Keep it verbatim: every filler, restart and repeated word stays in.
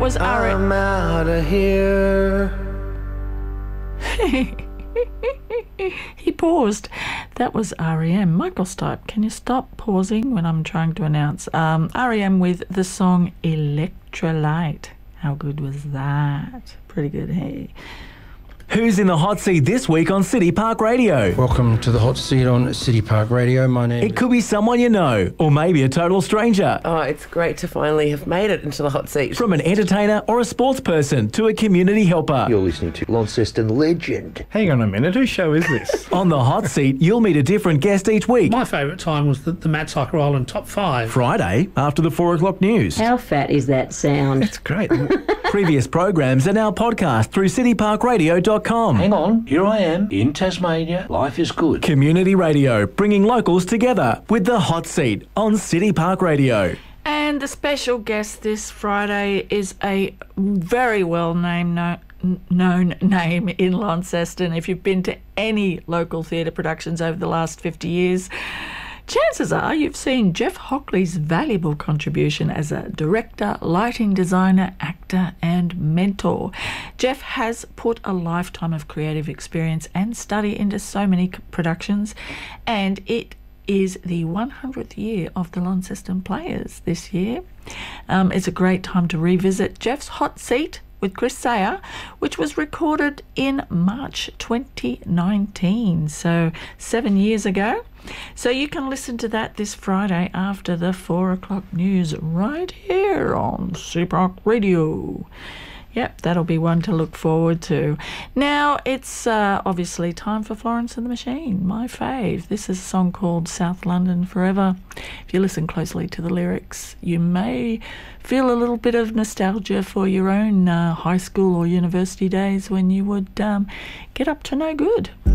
was R E M. I'm out of here. He paused. That was R E M. Michael Stipe, can you stop pausing when I'm trying to announce? Um, R E M with the song Electrolyte. How good was that? Pretty good, hey? Who's in the hot seat this week on City Park Radio? Welcome to the hot seat on City Park Radio. My name It could be someone you know, or maybe a total stranger. Oh, it's great to finally have made it into the hot seat. From an entertainer or a sports person to a community helper. You're listening to Launceston legend. Hang on a minute, whose show is this? On the hot seat, you'll meet a different guest each week. My favourite time was the, the Matt Cycle Island Top five. Friday, after the four o'clock news. How fat is that sound? It's great. Previous programs are now podcast through city park radio dot com. Hang on, here I am in Tasmania. Life is good. Community radio, bringing locals together with the hot seat on City Park Radio. And the special guest this Friday is a very well named no, known name in Launceston. If you've been to any local theatre productions over the last fifty years, chances are you've seen Jeff Hockley's valuable contribution as a director, lighting designer, actor and mentor. Jeff has put a lifetime of creative experience and study into so many productions, and it is the one hundredth year of the Launceston Players this year. Um, it's a great time to revisit Jeff's Hot Seat with Chris Sayer, which was recorded in March twenty nineteen, so seven years ago. So you can listen to that this Friday after the four o'clock news right here on City Park Radio. Yep, that'll be one to look forward to. Now, it's uh, obviously time for Florence and the Machine, my fave. This is a song called South London Forever. If you listen closely to the lyrics, you may feel a little bit of nostalgia for your own uh, high school or university days when you would um, get up to no good.